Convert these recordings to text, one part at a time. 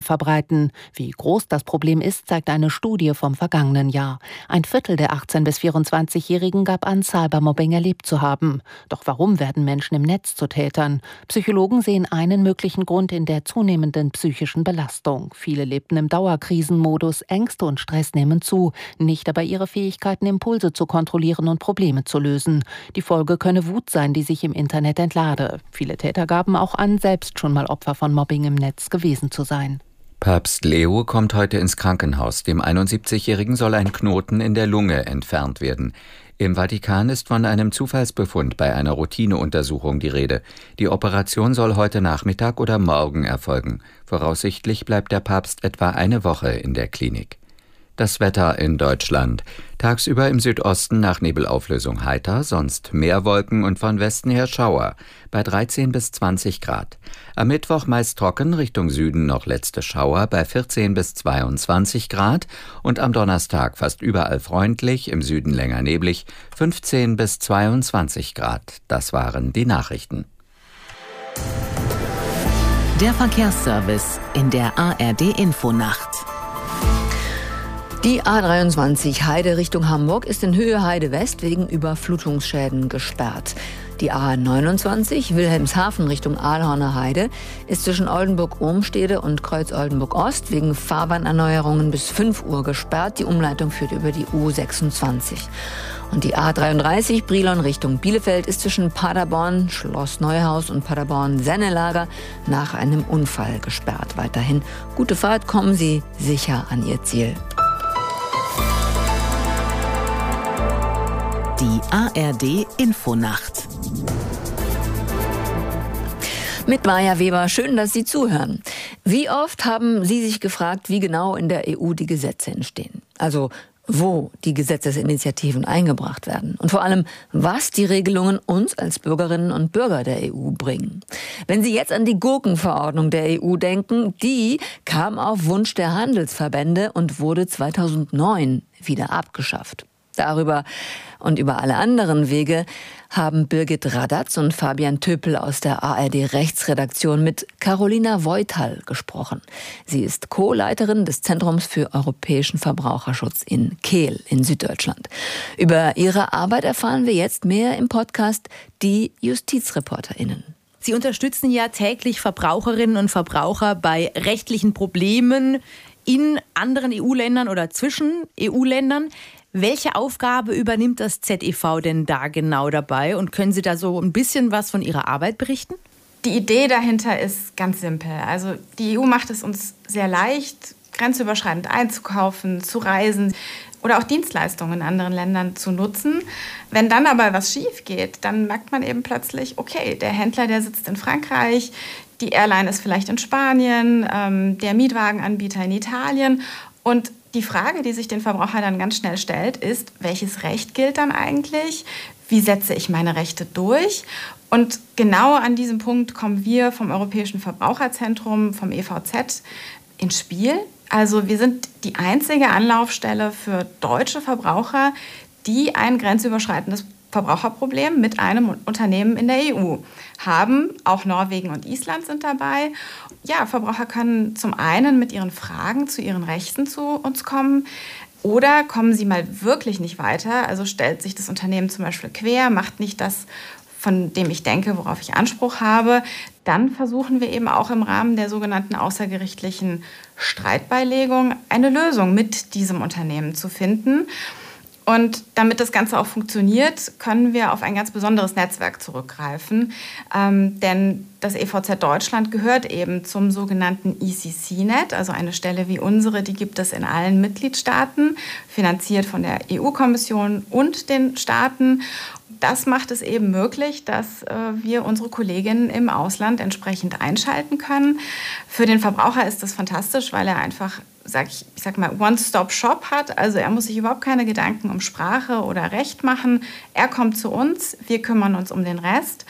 verbreiten. Wie groß das Problem ist, zeigt eine Studie vom vergangenen Jahr. 1/4 der 18- bis 24-Jährigen gab an, Cybermobbing erlebt zu haben. Doch warum werden Menschen im Netz zu Tätern? Psychologen sehen einen möglichen Grund in der zunehmenden psychischen Belastung. Viele lebten im Dauerkrisenmodus, Ängste und Stress nehmen zu, nicht aber ihre Fähigkeiten, Impulse zu kontrollieren und Probleme zu lösen. Die Folge könne Wut sein, die sich im Internet entlade. Viele Täter gaben auch an, selbst schon mal Opfer von Mobbing im Netz gewesen zu sein. Papst Leo kommt heute ins Krankenhaus. Dem 71-Jährigen soll ein Knoten in der Lunge entfernt werden. Im Vatikan ist von einem Zufallsbefund bei einer Routineuntersuchung die Rede. Die Operation soll heute Nachmittag oder morgen erfolgen. Voraussichtlich bleibt der Papst etwa eine Woche in der Klinik. Das Wetter in Deutschland. Tagsüber im Südosten nach Nebelauflösung heiter, sonst mehr Wolken und von Westen her Schauer, bei 13 bis 20 Grad. Am Mittwoch meist trocken, Richtung Süden noch letzte Schauer, bei 14 bis 22 Grad. Und am Donnerstag fast überall freundlich, im Süden länger neblig, 15 bis 22 Grad. Das waren die Nachrichten. Der Verkehrsservice in der ARD-Infonacht. Die A23 Heide Richtung Hamburg ist in Höhe Heide West wegen Überflutungsschäden gesperrt. Die A29 Wilhelmshaven Richtung Aalhorner Heide ist zwischen Oldenburg-Ohmstede und Kreuz-Oldenburg-Ost wegen Fahrbahnerneuerungen bis 5 Uhr gesperrt. Die Umleitung führt über die U26. Und die A33 Brilon Richtung Bielefeld ist zwischen Paderborn, Schloss Neuhaus und Paderborn-Sennelager nach einem Unfall gesperrt. Weiterhin gute Fahrt, kommen Sie sicher an Ihr Ziel. Die ARD-Infonacht. Mit Maja Weber, schön, dass Sie zuhören. Wie oft haben Sie sich gefragt, wie genau in der EU die Gesetze entstehen? Also wo die Gesetzesinitiativen eingebracht werden und vor allem, was die Regelungen uns als Bürgerinnen und Bürger der EU bringen. Wenn Sie jetzt an die Gurkenverordnung der EU denken, die kam auf Wunsch der Handelsverbände und wurde 2009 wieder abgeschafft. Darüber und über alle anderen Wege haben Birgit Radatz und Fabian Töpel aus der ARD-Rechtsredaktion mit Carolina Voital gesprochen. Sie ist Co-Leiterin des Zentrums für europäischen Verbraucherschutz in Kehl in Süddeutschland. Über ihre Arbeit erfahren wir jetzt mehr im Podcast Die JustizreporterInnen. Sie unterstützen ja täglich Verbraucherinnen und Verbraucher bei rechtlichen Problemen in anderen EU-Ländern oder zwischen EU-Ländern. Welche Aufgabe übernimmt das ZEV denn da genau dabei? Und können Sie da so ein bisschen was von Ihrer Arbeit berichten? Die Idee dahinter ist ganz simpel. Also die EU macht es uns sehr leicht, grenzüberschreitend einzukaufen, zu reisen oder auch Dienstleistungen in anderen Ländern zu nutzen. Wenn dann aber was schief geht, dann merkt man eben plötzlich, okay, der Händler, der sitzt in Frankreich, die Airline ist vielleicht in Spanien, der Mietwagenanbieter in Italien. Und die Frage, die sich den Verbraucher dann ganz schnell stellt, ist, welches Recht gilt dann eigentlich? Wie setze ich meine Rechte durch? Und genau an diesem Punkt kommen wir vom Europäischen Verbraucherzentrum, vom EVZ, ins Spiel. Also wir sind die einzige Anlaufstelle für deutsche Verbraucher, die ein grenzüberschreitendes Verbraucherproblem mit einem Unternehmen in der EU haben. Auch Norwegen und Island sind dabei. Ja, Verbraucher können zum einen mit ihren Fragen zu ihren Rechten zu uns kommen oder kommen sie mal wirklich nicht weiter. Also stellt sich das Unternehmen zum Beispiel quer, macht nicht das, von dem ich denke, worauf ich Anspruch habe. Dann versuchen wir eben auch im Rahmen der sogenannten außergerichtlichen Streitbeilegung eine Lösung mit diesem Unternehmen zu finden. Und damit das Ganze auch funktioniert, können wir auf ein ganz besonderes Netzwerk zurückgreifen. Denn das EVZ Deutschland gehört eben zum sogenannten ECC-Net, also eine Stelle wie unsere, die gibt es in allen Mitgliedstaaten, finanziert von der EU-Kommission und den Staaten. Das macht es eben möglich, dass wir unsere Kolleginnen im Ausland entsprechend einschalten können. Für den Verbraucher ist das fantastisch, weil er einfach, ich sag mal, One-Stop-Shop hat. Also er muss sich überhaupt keine Gedanken um Sprache oder Recht machen. Er kommt zu uns, wir kümmern uns um den Rest.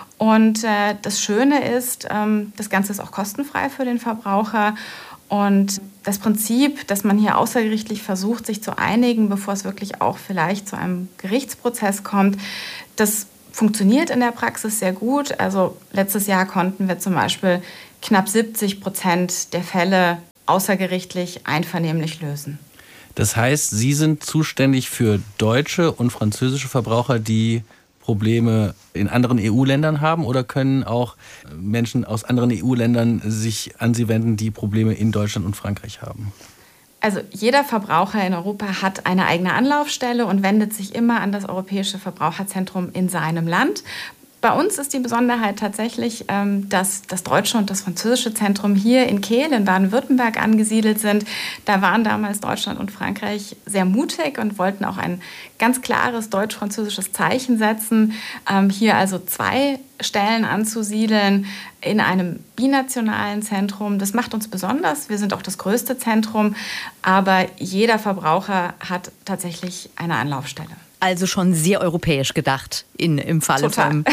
Und das Schöne ist, das Ganze ist auch kostenfrei für den Verbraucher. Und das Prinzip, dass man hier außergerichtlich versucht, sich zu einigen, bevor es wirklich auch vielleicht zu einem Gerichtsprozess kommt, das funktioniert in der Praxis sehr gut. Also letztes Jahr konnten wir zum Beispiel knapp 70% der Fälle außergerichtlich einvernehmlich lösen. Das heißt, Sie sind zuständig für deutsche und französische Verbraucher, die Probleme in anderen EU-Ländern haben, oder können auch Menschen aus anderen EU-Ländern sich an Sie wenden, die Probleme in Deutschland und Frankreich haben? Also jeder Verbraucher in Europa hat eine eigene Anlaufstelle und wendet sich immer an das Europäische Verbraucherzentrum in seinem Land. Bei uns ist die Besonderheit tatsächlich, dass das deutsche und das französische Zentrum hier in Kehl in Baden-Württemberg angesiedelt sind. Da waren damals Deutschland und Frankreich sehr mutig und wollten auch ein ganz klares deutsch-französisches Zeichen setzen. Hier also 2 Stellen anzusiedeln in einem binationalen Zentrum. Das macht uns besonders. Wir sind auch das größte Zentrum, aber jeder Verbraucher hat tatsächlich eine Anlaufstelle. Also schon sehr europäisch gedacht im Falle von.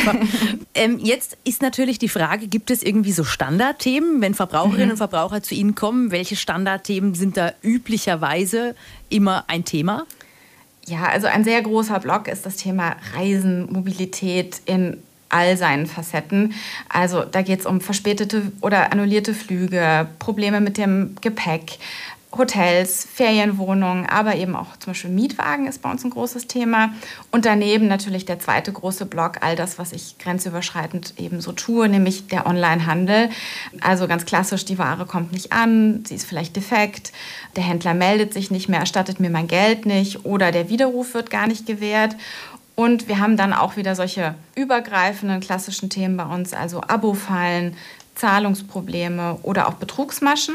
Jetzt ist natürlich die Frage, gibt es irgendwie so Standardthemen, wenn Verbraucherinnen und Verbraucher zu Ihnen kommen? Welche Standardthemen sind da üblicherweise immer ein Thema? Ja, also ein sehr großer Block ist das Thema Reisen, Mobilität in all seinen Facetten. Also da geht es um verspätete oder annullierte Flüge, Probleme mit dem Gepäck, Hotels, Ferienwohnungen, aber eben auch zum Beispiel Mietwagen ist bei uns ein großes Thema. Und daneben natürlich der zweite große Block, all das, was ich grenzüberschreitend eben so tue, nämlich der Onlinehandel. Also ganz klassisch, die Ware kommt nicht an, sie ist vielleicht defekt, der Händler meldet sich nicht mehr, erstattet mir mein Geld nicht oder der Widerruf wird gar nicht gewährt. Und wir haben dann auch wieder solche übergreifenden klassischen Themen bei uns, also Abo-Fallen, Zahlungsprobleme oder auch Betrugsmaschen.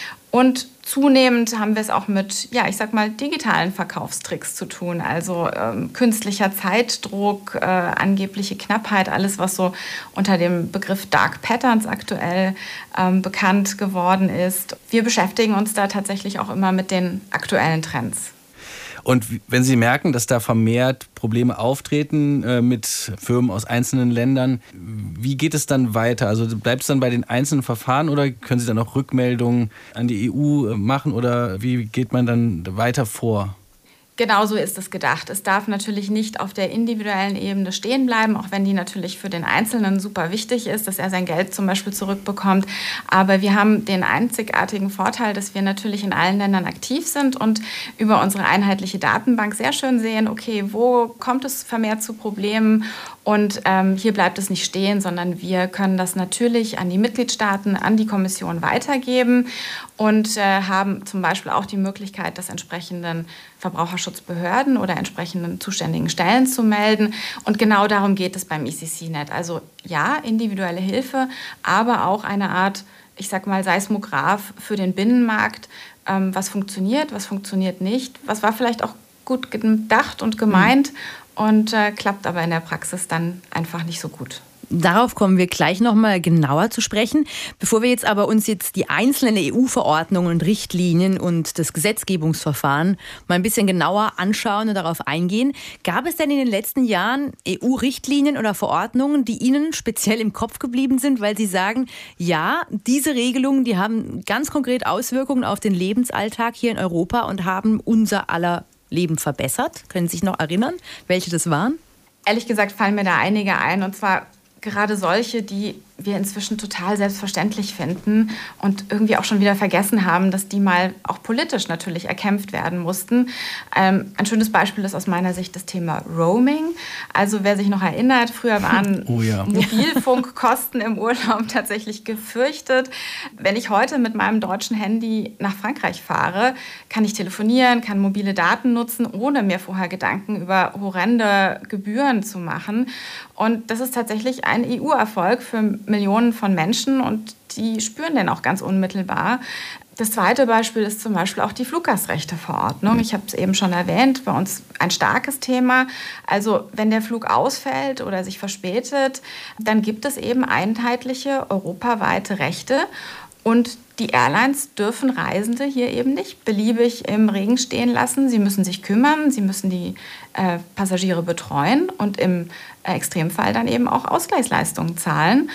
Und zunehmend haben wir es auch mit, ja, ich sag mal, digitalen Verkaufstricks zu tun. Also künstlicher Zeitdruck, angebliche Knappheit, alles, was so unter dem Begriff Dark Patterns aktuell bekannt geworden ist. Wir beschäftigen uns da tatsächlich auch immer mit den aktuellen Trends. Und wenn Sie merken, dass da vermehrt Probleme auftreten mit Firmen aus einzelnen Ländern, wie geht es dann weiter? Also bleibt es dann bei den einzelnen Verfahren oder können Sie dann auch Rückmeldungen an die EU machen oder wie geht man dann weiter vor? Genau so ist es gedacht. Es darf natürlich nicht auf der individuellen Ebene stehen bleiben, auch wenn die natürlich für den Einzelnen super wichtig ist, dass er sein Geld zum Beispiel zurückbekommt. Aber wir haben den einzigartigen Vorteil, dass wir natürlich in allen Ländern aktiv sind und über unsere einheitliche Datenbank sehr schön sehen, okay, wo kommt es vermehrt zu Problemen? Und hier bleibt es nicht stehen, sondern wir können das natürlich an die Mitgliedstaaten, an die Kommission weitergeben und haben zum Beispiel auch die Möglichkeit, das entsprechenden Verbraucherschutzbehörden oder entsprechenden zuständigen Stellen zu melden. Und genau darum geht es beim ECC-Net. Also ja, individuelle Hilfe, aber auch eine Art, ich sag mal, Seismograph für den Binnenmarkt. Was funktioniert nicht, was war vielleicht auch gut gedacht und gemeint und klappt aber in der Praxis dann einfach nicht so gut. Darauf kommen wir gleich noch mal genauer zu sprechen. Bevor wir jetzt aber uns die einzelnen EU-Verordnungen und Richtlinien und das Gesetzgebungsverfahren mal ein bisschen genauer anschauen und darauf eingehen, gab es denn in den letzten Jahren EU-Richtlinien oder Verordnungen, die Ihnen speziell im Kopf geblieben sind, weil Sie sagen, ja, diese Regelungen, die haben ganz konkret Auswirkungen auf den Lebensalltag hier in Europa und haben unser aller Leben verbessert? Können Sie sich noch erinnern, welche das waren? Ehrlich gesagt fallen mir da einige ein, und zwar gerade solche, die wir inzwischen total selbstverständlich finden und irgendwie auch schon wieder vergessen haben, dass die mal auch politisch natürlich erkämpft werden mussten. Ein schönes Beispiel ist aus meiner Sicht das Thema Roaming. Also wer sich noch erinnert, früher waren Mobilfunkkosten im Urlaub tatsächlich gefürchtet. Wenn ich heute mit meinem deutschen Handy nach Frankreich fahre, kann ich telefonieren, kann mobile Daten nutzen, ohne mir vorher Gedanken über horrende Gebühren zu machen. Und das ist tatsächlich ein EU-Erfolg für Millionen von Menschen und die spüren den auch ganz unmittelbar. Das zweite Beispiel ist zum Beispiel auch die Fluggastrechteverordnung. Ich habe es eben schon erwähnt, bei uns ein starkes Thema. Also wenn der Flug ausfällt oder sich verspätet, dann gibt es eben einheitliche europaweite Rechte. Und die Airlines dürfen Reisende hier eben nicht beliebig im Regen stehen lassen. Sie müssen sich kümmern, sie müssen die Passagiere betreuen und im Extremfall dann eben auch Ausgleichsleistungen zahlen.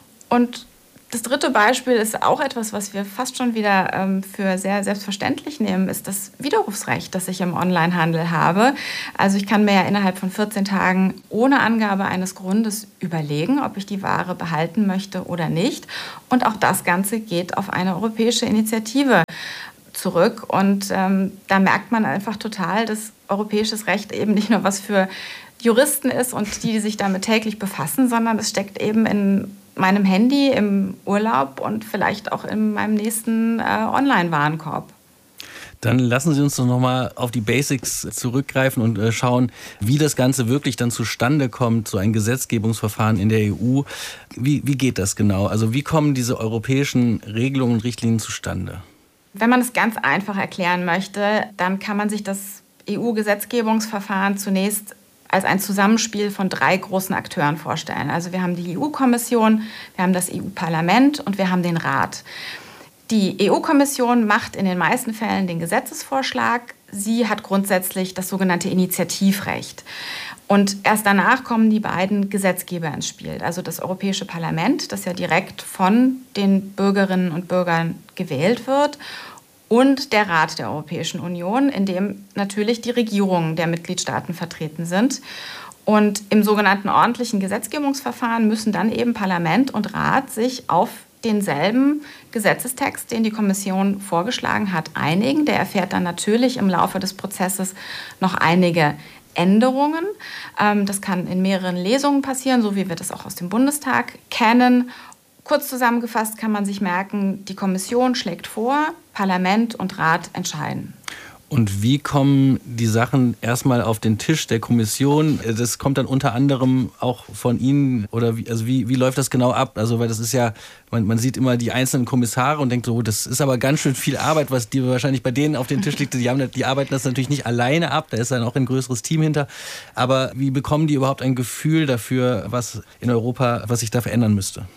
Und das dritte Beispiel ist auch etwas, was wir fast schon wieder für sehr selbstverständlich nehmen, ist das Widerrufsrecht, das ich im Onlinehandel habe. Also ich kann mir ja innerhalb von 14 Tagen ohne Angabe eines Grundes überlegen, ob ich die Ware behalten möchte oder nicht. Und auch das Ganze geht auf eine europäische Initiative zurück. Und da merkt man einfach total, dass europäisches Recht eben nicht nur was für Juristen ist und die sich damit täglich befassen, sondern es steckt eben in meinem Handy, im Urlaub und vielleicht auch in meinem nächsten Online-Warenkorb. Dann lassen Sie uns doch nochmal auf die Basics zurückgreifen und schauen, wie das Ganze wirklich dann zustande kommt, so ein Gesetzgebungsverfahren in der EU. Wie geht das genau? Also wie kommen diese europäischen Regelungen und Richtlinien zustande? Wenn man es ganz einfach erklären möchte, dann kann man sich das EU-Gesetzgebungsverfahren zunächst als ein Zusammenspiel von 3 großen Akteuren vorstellen. Also wir haben die EU-Kommission, wir haben das EU-Parlament und wir haben den Rat. Die EU-Kommission macht in den meisten Fällen den Gesetzesvorschlag. Sie hat grundsätzlich das sogenannte Initiativrecht. Und erst danach kommen die beiden Gesetzgeber ins Spiel. Also das Europäische Parlament, das ja direkt von den Bürgerinnen und Bürgern gewählt wird, und der Rat der Europäischen Union, in dem natürlich die Regierungen der Mitgliedstaaten vertreten sind. Und im sogenannten ordentlichen Gesetzgebungsverfahren müssen dann eben Parlament und Rat sich auf denselben Gesetzestext, den die Kommission vorgeschlagen hat, einigen. Der erfährt dann natürlich im Laufe des Prozesses noch einige Änderungen. Das kann in mehreren Lesungen passieren, so wie wir das auch aus dem Bundestag kennen. Kurz zusammengefasst kann man sich merken, die Kommission schlägt vor, Parlament und Rat entscheiden. Und wie kommen die Sachen erstmal auf den Tisch der Kommission? Das kommt dann unter anderem auch von Ihnen, oder wie läuft das genau ab? Also weil das ist ja, man sieht immer die einzelnen Kommissare und denkt so, das ist aber ganz schön viel Arbeit, was die wahrscheinlich bei denen auf den Tisch liegt. Die arbeiten das natürlich nicht alleine ab, da ist dann auch ein größeres Team hinter. Aber wie bekommen die überhaupt ein Gefühl dafür, was in Europa, was sich da verändern müsste?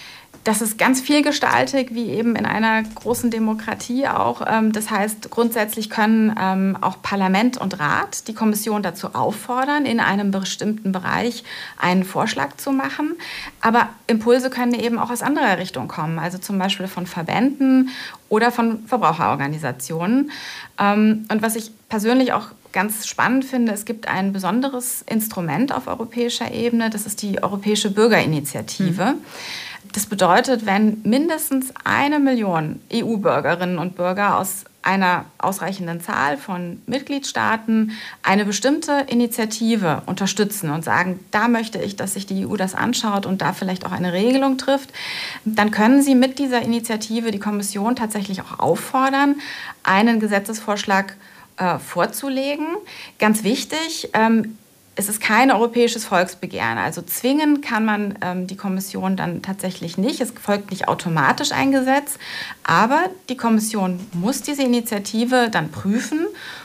Das ist ganz vielgestaltig, wie eben in einer großen Demokratie auch. Das heißt, grundsätzlich können auch Parlament und Rat die Kommission dazu auffordern, in einem bestimmten Bereich einen Vorschlag zu machen. Aber Impulse können eben auch aus anderer Richtung kommen, also zum Beispiel von Verbänden oder von Verbraucherorganisationen. Und was ich persönlich auch ganz spannend finde, es gibt ein besonderes Instrument auf europäischer Ebene, das ist die Europäische Bürgerinitiative. Das bedeutet, wenn mindestens 1 Million EU-Bürgerinnen und Bürger aus einer ausreichenden Zahl von Mitgliedstaaten eine bestimmte Initiative unterstützen und sagen, da möchte ich, dass sich die EU das anschaut und da vielleicht auch eine Regelung trifft, dann können sie mit dieser Initiative die Kommission tatsächlich auch auffordern, einen Gesetzesvorschlag vorzulegen. Ganz wichtig, es ist kein europäisches Volksbegehren. Also zwingen kann man die Kommission dann tatsächlich nicht. Es folgt nicht automatisch ein Gesetz. Aber die Kommission muss diese Initiative dann prüfen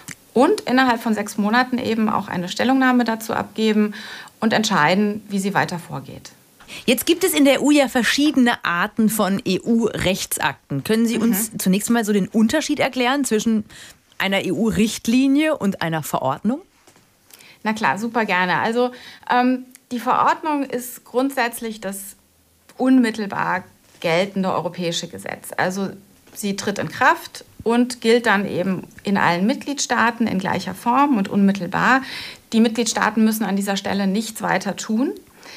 und innerhalb von 6 Monaten eben auch eine Stellungnahme dazu abgeben und entscheiden, wie sie weiter vorgeht. Jetzt gibt es in der EU ja verschiedene Arten von EU-Rechtsakten. Können Sie uns zunächst mal so den Unterschied erklären zwischen einer EU-Richtlinie und einer Verordnung? Na klar, super gerne. Also die Verordnung ist grundsätzlich das unmittelbar geltende europäische Gesetz. Also sie tritt in Kraft und gilt dann eben in allen Mitgliedstaaten in gleicher Form und unmittelbar. Die Mitgliedstaaten müssen an dieser Stelle nichts weiter tun.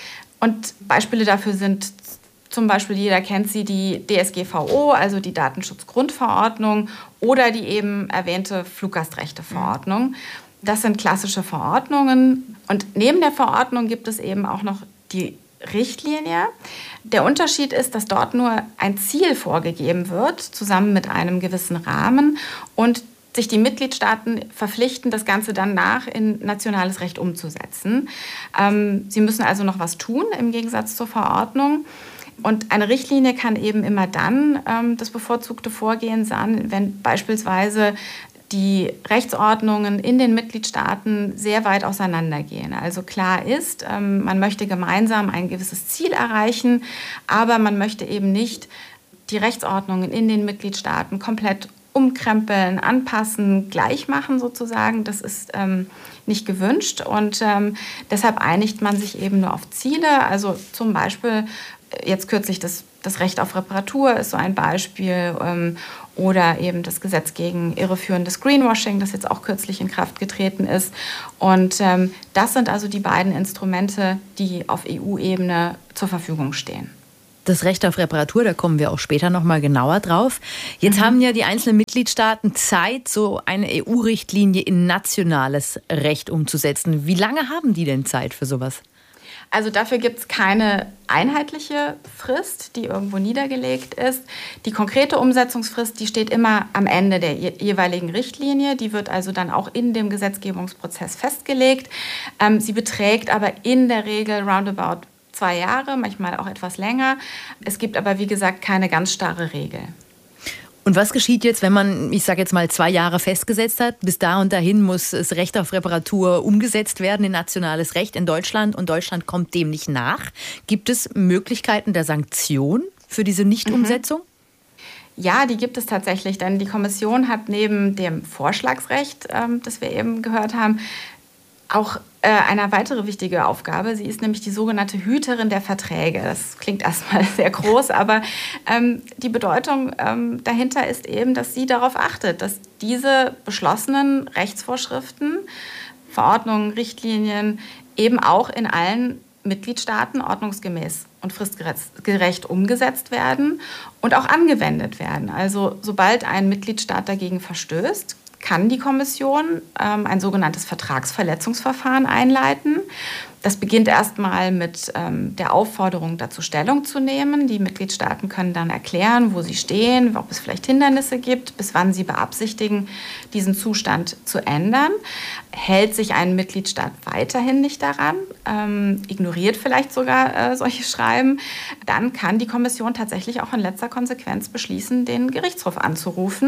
Und Beispiele dafür sind zum Beispiel, jeder kennt sie, die DSGVO, also die Datenschutzgrundverordnung, oder die eben erwähnte Fluggastrechteverordnung. Das sind klassische Verordnungen. Und neben der Verordnung gibt es eben auch noch die Richtlinie. Der Unterschied ist, dass dort nur ein Ziel vorgegeben wird, zusammen mit einem gewissen Rahmen, und sich die Mitgliedstaaten verpflichten, das Ganze dann in nationales Recht umzusetzen. Sie müssen also noch was tun, im Gegensatz zur Verordnung. Und eine Richtlinie kann eben immer dann das bevorzugte Vorgehen sein, wenn beispielsweise die Rechtsordnungen in den Mitgliedstaaten sehr weit auseinandergehen. Also klar ist, man möchte gemeinsam ein gewisses Ziel erreichen, aber man möchte eben nicht die Rechtsordnungen in den Mitgliedstaaten komplett umkrempeln, anpassen, gleich machen sozusagen. Das ist nicht gewünscht, und deshalb einigt man sich eben nur auf Ziele. Also zum Beispiel jetzt kürzlich das Recht auf Reparatur ist so ein Beispiel, oder eben das Gesetz gegen irreführendes Greenwashing, das jetzt auch kürzlich in Kraft getreten ist. Und das sind also die beiden Instrumente, die auf EU-Ebene zur Verfügung stehen. Das Recht auf Reparatur, da kommen wir auch später noch mal genauer drauf. Jetzt haben ja die einzelnen Mitgliedstaaten Zeit, so eine EU-Richtlinie in nationales Recht umzusetzen. Wie lange haben die denn Zeit für sowas? Also dafür gibt es keine einheitliche Frist, die irgendwo niedergelegt ist. Die konkrete Umsetzungsfrist, die steht immer am Ende der jeweiligen Richtlinie. Die wird also dann auch in dem Gesetzgebungsprozess festgelegt. Sie beträgt aber in der Regel roundabout 2 Jahre, manchmal auch etwas länger. Es gibt aber, wie gesagt, keine ganz starre Regel. Und was geschieht jetzt, wenn man, ich sage jetzt mal, 2 Jahre festgesetzt hat? Bis da und dahin muss das Recht auf Reparatur umgesetzt werden in nationales Recht in Deutschland und Deutschland kommt dem nicht nach. Gibt es Möglichkeiten der Sanktion für diese Nichtumsetzung? Ja, die gibt es tatsächlich, denn die Kommission hat neben dem Vorschlagsrecht, das wir eben gehört haben, auch eine weitere wichtige Aufgabe. Sie ist nämlich die sogenannte Hüterin der Verträge. Das klingt erstmal sehr groß, aber die Bedeutung dahinter ist eben, dass sie darauf achtet, dass diese beschlossenen Rechtsvorschriften, Verordnungen, Richtlinien eben auch in allen Mitgliedstaaten ordnungsgemäß und fristgerecht umgesetzt werden und auch angewendet werden. Also sobald ein Mitgliedstaat dagegen verstößt, kann die Kommission ein sogenanntes Vertragsverletzungsverfahren einleiten. Das beginnt erstmal mit der Aufforderung, dazu Stellung zu nehmen. Die Mitgliedstaaten können dann erklären, wo sie stehen, ob es vielleicht Hindernisse gibt, bis wann sie beabsichtigen, diesen Zustand zu ändern. Hält sich ein Mitgliedstaat weiterhin nicht daran, ignoriert vielleicht sogar solche Schreiben, dann kann die Kommission tatsächlich auch in letzter Konsequenz beschließen, den Gerichtshof anzurufen.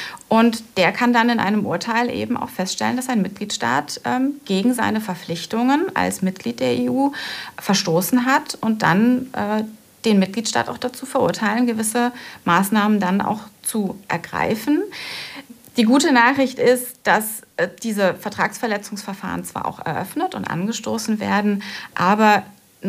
Und der kann dann in einem Urteil eben auch feststellen, dass ein Mitgliedstaat gegen seine Verpflichtungen als Mitglied der EU verstoßen hat und dann den Mitgliedstaat auch dazu verurteilen, gewisse Maßnahmen dann auch zu ergreifen. Die gute Nachricht ist, dass diese Vertragsverletzungsverfahren zwar auch eröffnet und angestoßen werden, aber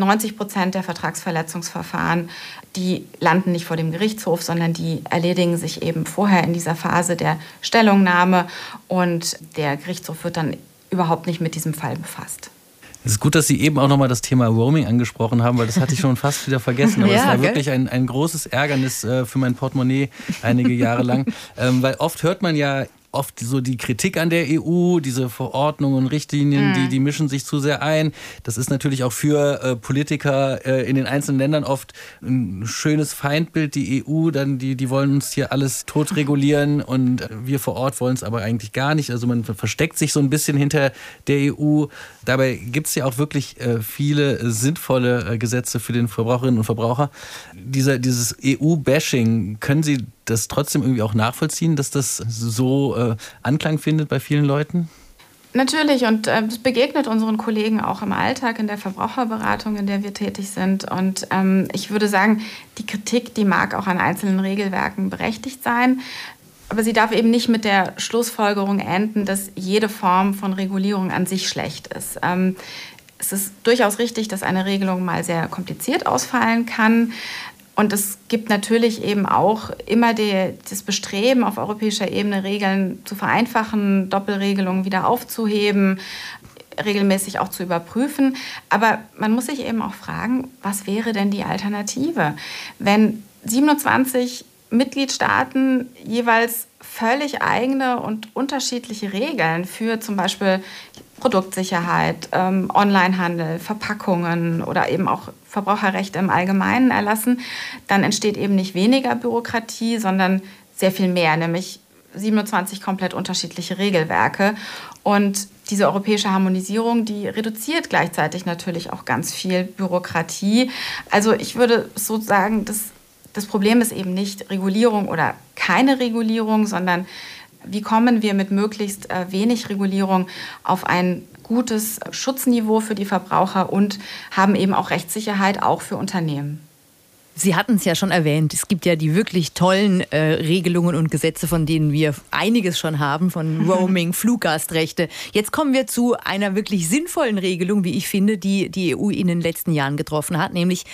90% der Vertragsverletzungsverfahren, die landen nicht vor dem Gerichtshof, sondern die erledigen sich eben vorher in dieser Phase der Stellungnahme und der Gerichtshof wird dann überhaupt nicht mit diesem Fall befasst. Es ist gut, dass Sie eben auch nochmal das Thema Roaming angesprochen haben, weil das hatte ich schon fast wieder vergessen. Aber es war wirklich ein großes Ärgernis für mein Portemonnaie einige Jahre lang. Weil oft hört man ja so die Kritik an der EU, diese Verordnungen und Richtlinien, die mischen sich zu sehr ein. Das ist natürlich auch für Politiker in den einzelnen Ländern oft ein schönes Feindbild. Die EU, dann die wollen uns hier alles totregulieren und wir vor Ort wollen es aber eigentlich gar nicht. Also man versteckt sich so ein bisschen hinter der EU. Dabei gibt es ja auch wirklich viele sinnvolle Gesetze für den Verbraucherinnen und Verbraucher. Dieses EU-Bashing, können Sie das trotzdem irgendwie auch nachvollziehen, dass das so Anklang findet bei vielen Leuten? Natürlich und es begegnet unseren Kollegen auch im Alltag in der Verbraucherberatung, in der wir tätig sind. Und ich würde sagen, die Kritik, die mag auch an einzelnen Regelwerken berechtigt sein. Aber sie darf eben nicht mit der Schlussfolgerung enden, dass jede Form von Regulierung an sich schlecht ist. Es ist durchaus richtig, dass eine Regelung mal sehr kompliziert ausfallen kann. Und es gibt natürlich eben auch immer das Bestreben, auf europäischer Ebene Regeln zu vereinfachen, Doppelregelungen wieder aufzuheben, regelmäßig auch zu überprüfen. Aber man muss sich eben auch fragen, was wäre denn die Alternative? Wenn 27 Mitgliedstaaten jeweils völlig eigene und unterschiedliche Regeln für zum Beispiel Produktsicherheit, Onlinehandel, Verpackungen oder eben auch Verbraucherrechte im Allgemeinen erlassen, dann entsteht eben nicht weniger Bürokratie, sondern sehr viel mehr, nämlich 27 komplett unterschiedliche Regelwerke. Und diese europäische Harmonisierung, die reduziert gleichzeitig natürlich auch ganz viel Bürokratie. Also ich würde so sagen, das Problem ist eben nicht Regulierung oder keine Regulierung, sondern wie kommen wir mit möglichst wenig Regulierung auf ein gutes Schutzniveau für die Verbraucher und haben eben auch Rechtssicherheit auch für Unternehmen. Sie hatten es ja schon erwähnt, es gibt ja die wirklich tollen Regelungen und Gesetze, von denen wir einiges schon haben, von Roaming, Fluggastrechte. Jetzt kommen wir zu einer wirklich sinnvollen Regelung, wie ich finde, die die EU in den letzten Jahren getroffen hat, nämlich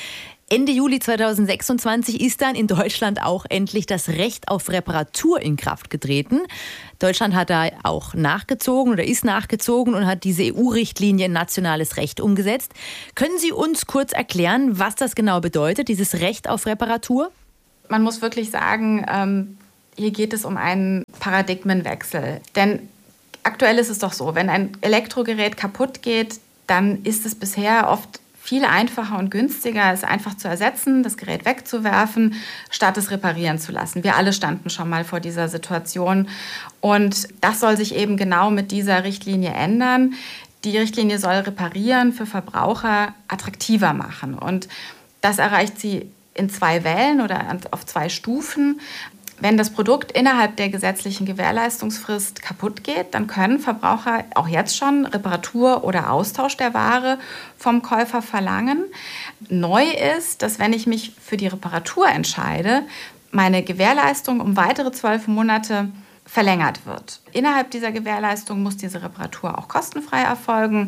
Ende Juli 2026 ist dann in Deutschland auch endlich das Recht auf Reparatur in Kraft getreten. Deutschland hat da auch nachgezogen oder ist nachgezogen und hat diese EU-Richtlinie in nationales Recht umgesetzt. Können Sie uns kurz erklären, was das genau bedeutet, dieses Recht auf Reparatur? Man muss wirklich sagen, hier geht es um einen Paradigmenwechsel. Denn aktuell ist es doch so, wenn ein Elektrogerät kaputt geht, dann ist es bisher oft viel einfacher und günstiger, es einfach zu ersetzen, das Gerät wegzuwerfen, statt es reparieren zu lassen. Wir alle standen schon mal vor dieser Situation. Und das soll sich eben genau mit dieser Richtlinie ändern. Die Richtlinie soll Reparieren für Verbraucher attraktiver machen. Und das erreicht sie in 2 Wellen oder auf 2 Stufen. Wenn das Produkt innerhalb der gesetzlichen Gewährleistungsfrist kaputt geht, dann können Verbraucher auch jetzt schon Reparatur oder Austausch der Ware vom Käufer verlangen. Neu ist, dass wenn ich mich für die Reparatur entscheide, meine Gewährleistung um weitere 12 Monate verlängert wird. Innerhalb dieser Gewährleistung muss diese Reparatur auch kostenfrei erfolgen.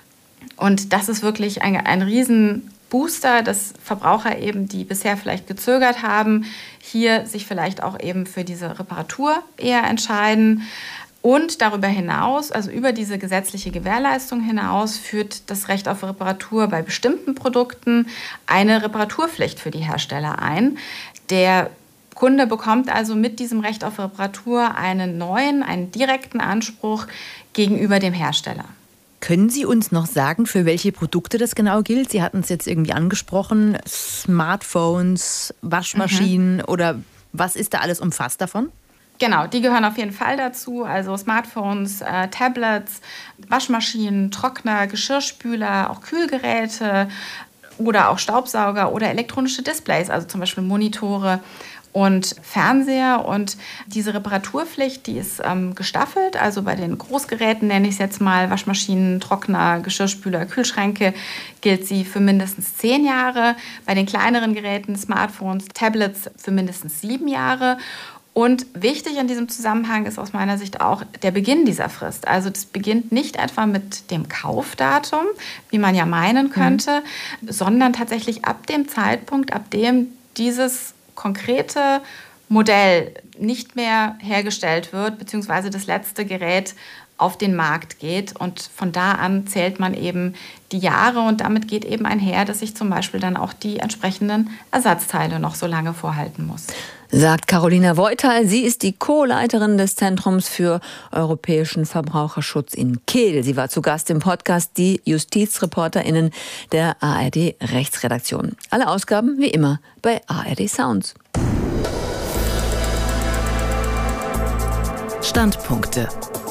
Und das ist wirklich ein Riesenbooster, dass Verbraucher eben, die bisher vielleicht gezögert haben, hier sich vielleicht auch eben für diese Reparatur eher entscheiden. Und darüber hinaus, also über diese gesetzliche Gewährleistung hinaus, führt das Recht auf Reparatur bei bestimmten Produkten eine Reparaturpflicht für die Hersteller ein. Der Kunde bekommt also mit diesem Recht auf Reparatur einen direkten Anspruch gegenüber dem Hersteller. Können Sie uns noch sagen, für welche Produkte das genau gilt? Sie hatten es jetzt irgendwie angesprochen, Smartphones, Waschmaschinen oder was ist da alles umfasst davon? Genau, die gehören auf jeden Fall dazu. Also Smartphones, Tablets, Waschmaschinen, Trockner, Geschirrspüler, auch Kühlgeräte oder auch Staubsauger oder elektronische Displays, also zum Beispiel Monitore und Fernseher. Und diese Reparaturpflicht, die ist gestaffelt. Also bei den Großgeräten, nenne ich es jetzt mal, Waschmaschinen, Trockner, Geschirrspüler, Kühlschränke, gilt sie für mindestens 10 Jahre. Bei den kleineren Geräten, Smartphones, Tablets für mindestens 7 Jahre. Und wichtig in diesem Zusammenhang ist aus meiner Sicht auch der Beginn dieser Frist. Also das beginnt nicht etwa mit dem Kaufdatum, wie man ja meinen könnte, sondern tatsächlich ab dem Zeitpunkt, ab dem dieses konkrete Modell nicht mehr hergestellt wird, beziehungsweise das letzte Gerät auf den Markt geht. Und von da an zählt man eben die Jahre und damit geht eben einher, dass ich zum Beispiel dann auch die entsprechenden Ersatzteile noch so lange vorhalten muss. Sagt Carolina Voital. Sie ist die Co-Leiterin des Zentrums für europäischen Verbraucherschutz in Kehl. Sie war zu Gast im Podcast Die JustizreporterInnen der ARD Rechtsredaktion. Alle Ausgaben wie immer bei ARD Sounds. Standpunkte.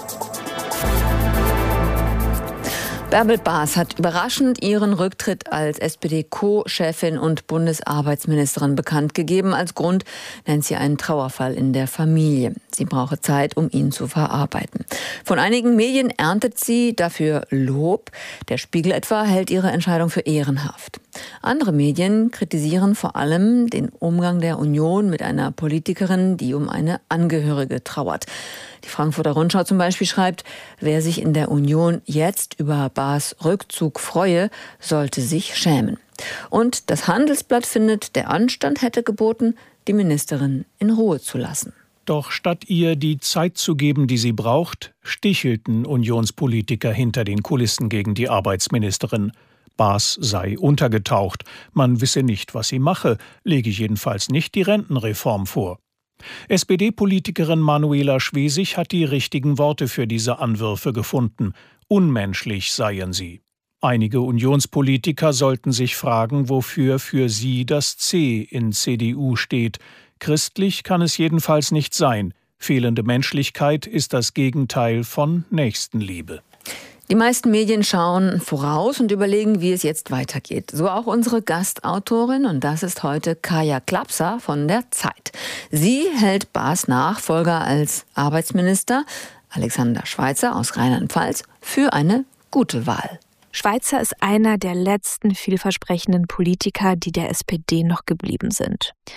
Bärbel Baas hat überraschend ihren Rücktritt als SPD-Co-Chefin und Bundesarbeitsministerin bekannt gegeben. Als Grund nennt sie einen Trauerfall in der Familie. Sie brauche Zeit, um ihn zu verarbeiten. Von einigen Medien erntet sie dafür Lob. Der Spiegel etwa hält ihre Entscheidung für ehrenhaft. Andere Medien kritisieren vor allem den Umgang der Union mit einer Politikerin, die um eine Angehörige trauert. Die Frankfurter Rundschau zum Beispiel schreibt, wer sich in der Union jetzt über Baas Rückzug freue, sollte sich schämen. Und das Handelsblatt findet, der Anstand hätte geboten, die Ministerin in Ruhe zu lassen. Doch statt ihr die Zeit zu geben, die sie braucht, stichelten Unionspolitiker hinter den Kulissen gegen die Arbeitsministerin. Baas sei untergetaucht. Man wisse nicht, was sie mache, lege jedenfalls nicht die Rentenreform vor. SPD-Politikerin Manuela Schwesig hat die richtigen Worte für diese Anwürfe gefunden. Unmenschlich seien sie. Einige Unionspolitiker sollten sich fragen, wofür für sie das C in CDU steht. Christlich kann es jedenfalls nicht sein. Fehlende Menschlichkeit ist das Gegenteil von Nächstenliebe. Die meisten Medien schauen voraus und überlegen, wie es jetzt weitergeht. So auch unsere Gastautorin, und das ist heute Kaja Klapser von der Zeit. Sie hält Baas Nachfolger als Arbeitsminister, Alexander Schweitzer aus Rheinland-Pfalz, für eine gute Wahl. Schweitzer ist einer der letzten vielversprechenden Politiker, die der SPD noch geblieben sind.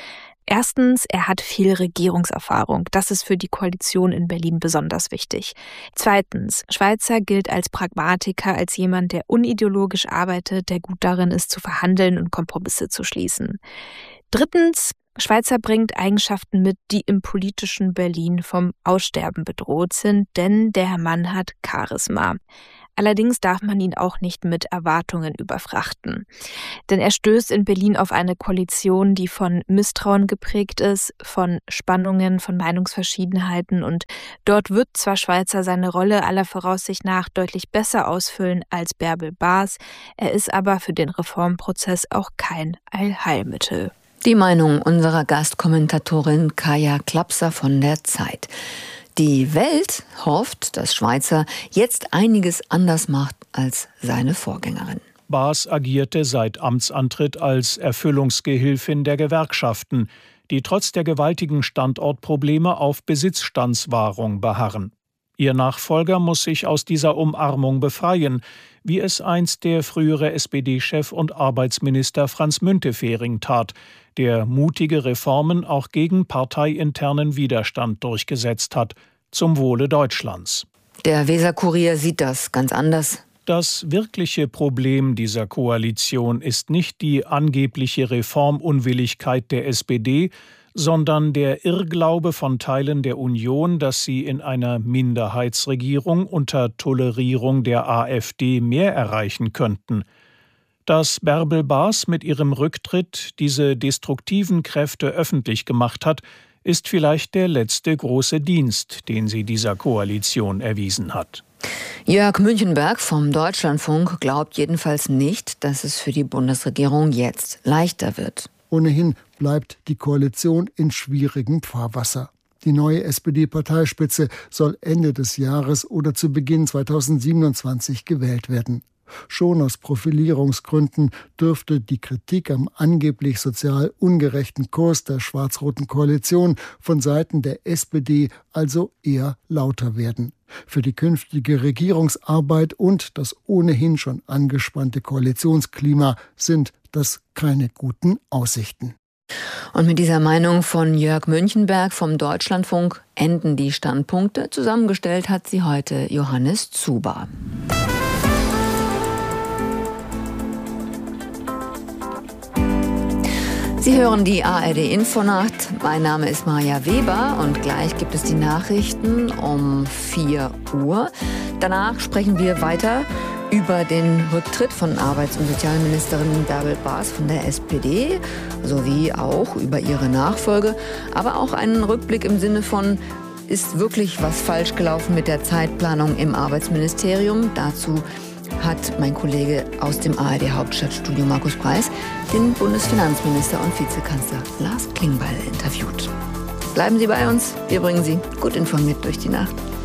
Erstens, er hat viel Regierungserfahrung. Das ist für die Koalition in Berlin besonders wichtig. Zweitens, Schweizer gilt als Pragmatiker, als jemand, der unideologisch arbeitet, der gut darin ist, zu verhandeln und Kompromisse zu schließen. Drittens, Schweizer bringt Eigenschaften mit, die im politischen Berlin vom Aussterben bedroht sind, denn der Mann hat Charisma. Allerdings darf man ihn auch nicht mit Erwartungen überfrachten. Denn er stößt in Berlin auf eine Koalition, die von Misstrauen geprägt ist, von Spannungen, von Meinungsverschiedenheiten. Und dort wird zwar Schweizer seine Rolle aller Voraussicht nach deutlich besser ausfüllen als Bärbel Baas, er ist aber für den Reformprozess auch kein Allheilmittel. Die Meinung unserer Gastkommentatorin Kaja Klapser von der Zeit. Die Welt hofft, dass Schweizer jetzt einiges anders macht als seine Vorgängerin. Baas agierte seit Amtsantritt als Erfüllungsgehilfin der Gewerkschaften, die trotz der gewaltigen Standortprobleme auf Besitzstandswahrung beharren. Ihr Nachfolger muss sich aus dieser Umarmung befreien, wie es einst der frühere SPD-Chef und Arbeitsminister Franz Müntefering tat, der mutige Reformen auch gegen parteiinternen Widerstand durchgesetzt hat, zum Wohle Deutschlands. Der Weser-Kurier sieht das ganz anders. Das wirkliche Problem dieser Koalition ist nicht die angebliche Reformunwilligkeit der SPD, sondern der Irrglaube von Teilen der Union, dass sie in einer Minderheitsregierung unter Tolerierung der AfD mehr erreichen könnten. Dass Bärbel Baas mit ihrem Rücktritt diese destruktiven Kräfte öffentlich gemacht hat, ist vielleicht der letzte große Dienst, den sie dieser Koalition erwiesen hat. Jörg Münchenberg vom Deutschlandfunk glaubt jedenfalls nicht, dass es für die Bundesregierung jetzt leichter wird. Ohnehin bleibt die Koalition in schwierigem Fahrwasser. Die neue SPD-Parteispitze soll Ende des Jahres oder zu Beginn 2027 gewählt werden. Schon aus Profilierungsgründen dürfte die Kritik am angeblich sozial ungerechten Kurs der schwarz-roten Koalition von Seiten der SPD also eher lauter werden. Für die künftige Regierungsarbeit und das ohnehin schon angespannte Koalitionsklima sind das keine guten Aussichten. Und mit dieser Meinung von Jörg Münchenberg vom Deutschlandfunk enden die Standpunkte. Zusammengestellt hat sie heute Johannes Zuber. Sie hören die ARD Infonacht. Mein Name ist Maja Weber und gleich gibt es die Nachrichten um 4 Uhr. Danach sprechen wir weiter über den Rücktritt von Arbeits- und Sozialministerin Bärbel Baas von der SPD, sowie auch über ihre Nachfolge, aber auch einen Rückblick im Sinne von, ist wirklich was falsch gelaufen mit der Zeitplanung im Arbeitsministerium? Dazu hat mein Kollege aus dem ARD-Hauptstadtstudio Markus Preis den Bundesfinanzminister und Vizekanzler Lars Klingbeil interviewt. Bleiben Sie bei uns, wir bringen Sie gut informiert durch die Nacht.